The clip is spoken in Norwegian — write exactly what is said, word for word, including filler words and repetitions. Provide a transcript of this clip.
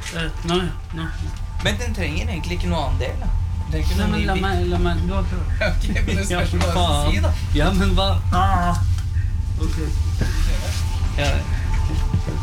Uh, nei, nei. Men den trenger egentlig ikke noe annen del, da. Den trenger ikke Nei, noe men la ny meg, la meg, du har prøvd. Ok, men det spørs hva du faen. si, da. Ja, men hva? Ah. Ok. Ja,